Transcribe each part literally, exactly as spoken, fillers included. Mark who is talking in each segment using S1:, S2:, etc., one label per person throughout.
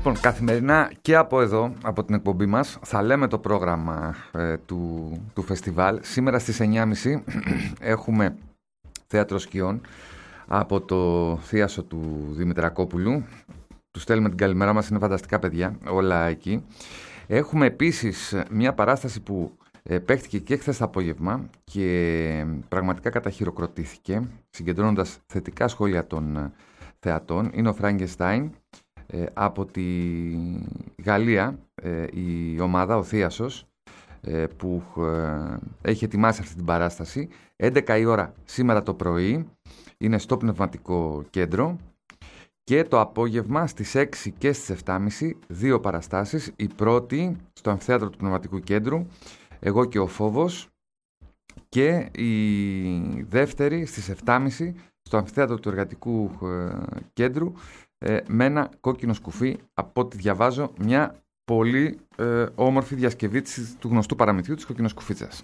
S1: Λοιπόν, καθημερινά και από εδώ, από την εκπομπή μας, θα λέμε το πρόγραμμα ε, του, του φεστιβάλ. Σήμερα στις εννιά και μισή έχουμε θέατρο σκιών από το θίασο του Δημητρακόπουλου. Τους στέλνουμε την καλημέρα μας, είναι φανταστικά παιδιά, όλα εκεί. Έχουμε επίσης μια παράσταση που ε, παίχτηκε και χθες το απόγευμα και πραγματικά καταχειροκροτήθηκε, συγκεντρώνοντας θετικά σχόλια των θεατών. Είναι ο Φράγκενστάιν. Ε, από τη Γαλλία, ε, η ομάδα, ο Θίασος, ε, που ε, έχει ετοιμάσει αυτή την παράσταση. έντεκα η ώρα σήμερα το πρωί, είναι στο Πνευματικό Κέντρο, και το απόγευμα στις έξι και στις επτά και μισή δύο παραστάσεις. Η πρώτη στο Αμφιθέατρο του Πνευματικού Κέντρου, εγώ και ο Φόβος, και η δεύτερη στις επτά και μισή στο Αμφιθέατρο του Εργατικού ε, Κέντρου, Ε, με ένα κόκκινο σκουφί, από ό,τι διαβάζω, μια πολύ ε, όμορφη διασκευή της, του γνωστού παραμυθιού της Κοκκινοσκουφίτσας.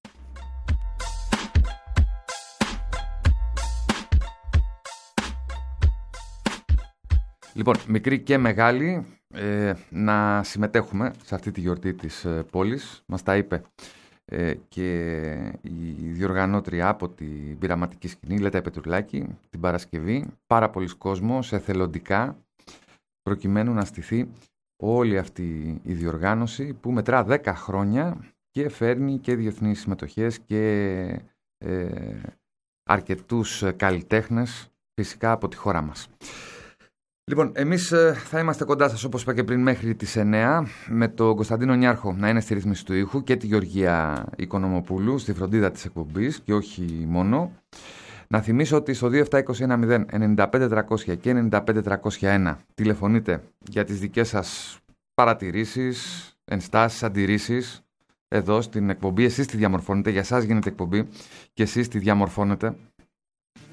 S1: Λοιπόν, μικροί και μεγάλοι, ε, να συμμετέχουμε σε αυτή τη γιορτή της ε, πόλης. Μας τα είπε ε, και η διοργανώτρια από την πειραματική σκηνή, Λέτα Πετρουλάκη, την Παρασκευή. Πάρα πολλοί κόσμος εθελοντικά, προκειμένου να στηθεί όλη αυτή η διοργάνωση που μετρά δέκα χρόνια και φέρνει και διεθνείς συμμετοχές και ε, αρκετούς καλλιτέχνες φυσικά από τη χώρα μας. Λοιπόν, εμείς θα είμαστε κοντά σας, όπως είπα και πριν, μέχρι τις εννιά, με τον Κωνσταντίνο Νιάρχο να είναι στη ρύθμιση του ήχου και τη Γεωργία Οικονομοπούλου στη φροντίδα της εκπομπής και όχι μόνο. Να θυμίσω ότι στο δύο επτά είκοσι ένα μηδέν ενενήντα πέντε τριακόσια και ενενήντα πέντε τριακόσια ένα τηλεφωνείτε για τις δικές σας παρατηρήσεις, ενστάσεις, αντιρρήσεις εδώ στην εκπομπή. Εσείς τη διαμορφώνετε, για σας γίνεται εκπομπή και εσείς τη διαμορφώνετε.